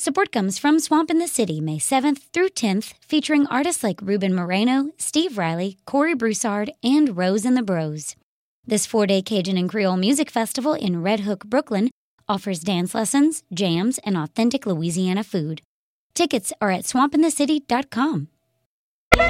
Support comes from Swamp in the City, May 7th through 10th, featuring artists like Ruben Moreno, Steve Riley, Corey Broussard, and Rose and the Bros. This 4-day Cajun and Creole music festival in Red Hook, Brooklyn, offers dance lessons, jams, and authentic Louisiana food. Tickets are at swampinthecity.com.